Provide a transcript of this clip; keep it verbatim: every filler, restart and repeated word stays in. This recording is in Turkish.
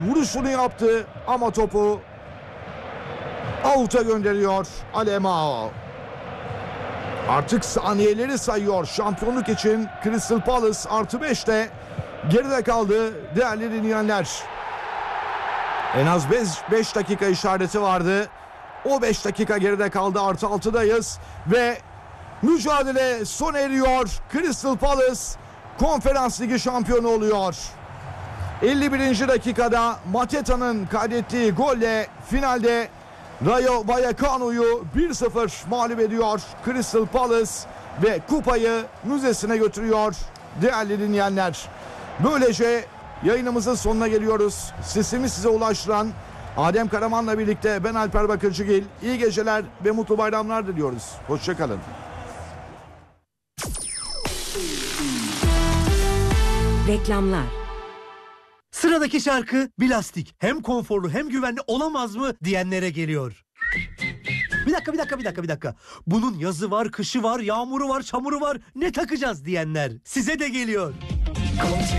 Vuruşunu yaptı ama topu out'a gönderiyor Alemao. Artık saniyeleri sayıyor şampiyonluk için. Crystal Palace artı beşte geride kaldı değerli dinleyenler. En az beş dakika işareti vardı. O beş dakika geride kaldı, artı altıdayız ve mücadele sona eriyor. Crystal Palace Konferans Ligi şampiyonu oluyor. elli birinci dakikada Mateta'nın kaydettiği golle finalde Rayo Vallecano'yu bir sıfır mağlup ediyor Crystal Palace ve kupayı müzesine götürüyor değerli dinleyenler. Böylece yayınımızın sonuna geliyoruz. Sesimi size ulaştıran Adem Karaman'la birlikte ben Alper Bakırcıgil. İyi geceler ve mutlu bayramlar diliyoruz. Hoşçakalın. Reklamlar. Sıradaki şarkı Bilastik. Hem konforlu hem güvenli olamaz mı diyenlere geliyor. Bir dakika bir dakika bir dakika bir dakika. Bunun yazı var, kışı var, yağmuru var, çamuru var. Ne takacağız diyenler size de geliyor.